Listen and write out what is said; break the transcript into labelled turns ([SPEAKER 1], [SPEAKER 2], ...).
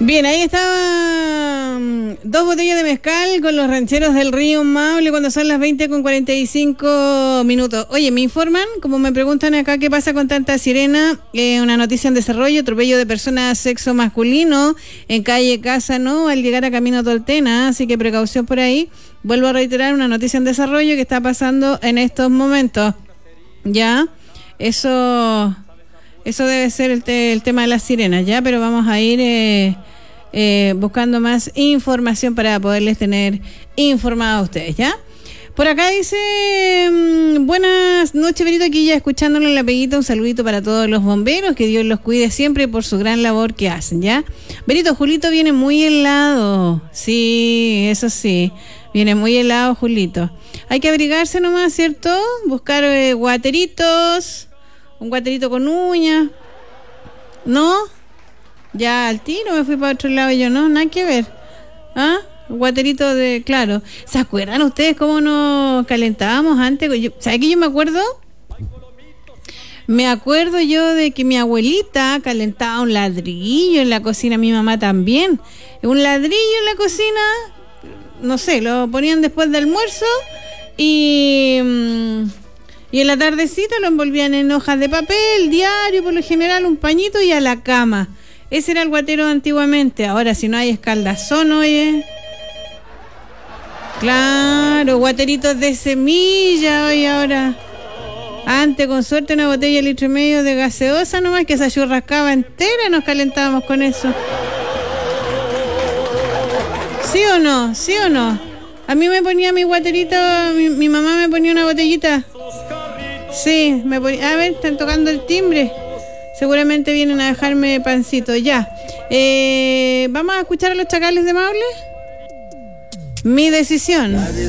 [SPEAKER 1] Bien, ahí estaban 2 botellas de mezcal con los rancheros del río Maule cuando son las 20:45. Oye, me informan, como me preguntan acá, ¿qué pasa con tanta sirena? Una noticia en desarrollo: atropello de personas sexo masculino en calle Casano al llegar a Camino Toltena, así que precaución por ahí. Vuelvo a reiterar, una noticia en desarrollo que está pasando en estos momentos. Ya, eso debe ser el tema de las sirenas, ya, pero vamos a ir buscando más información para poderles tener informados a ustedes, ¿ya? Por acá dice, buenas noches, Benito, aquí ya escuchándolo en la peguita, un saludito para todos los bomberos, que Dios los cuide siempre por su gran labor que hacen, ¿ya? Benito, Julito viene muy helado, sí, eso sí, viene muy helado, Julito. Hay que abrigarse nomás, ¿cierto? Buscar guateritos, un guaterito con uñas, ¿no? Ya al tiro me fui para otro lado y yo, no, nada que ver. ¿Ah? Guaterito de, claro. ¿Se acuerdan ustedes cómo nos calentábamos antes? ¿Sabes qué yo me acuerdo? Me acuerdo yo de que mi abuelita calentaba un ladrillo en la cocina, mi mamá también. Un ladrillo en la cocina, no sé, lo ponían después del almuerzo y en la tardecita lo envolvían en hojas de papel, diario, por lo general un pañito y a la cama. Ese era el guatero antiguamente. Ahora, si no hay escaldazón, oye. Claro, guateritos de semilla, oye, ahora. Antes, con suerte, una botella de 1,5 litros de gaseosa nomás, que esa churrascaba entera, nos calentábamos con eso. ¿Sí o no? ¿Sí o no? A mí me ponía mi guaterito, mi mamá me ponía una botellita. Sí, me ponía. A ver, están tocando el timbre. Seguramente vienen a dejarme pancito, ya. ¿Vamos a escuchar a los chacales de Maule? Mi decisión.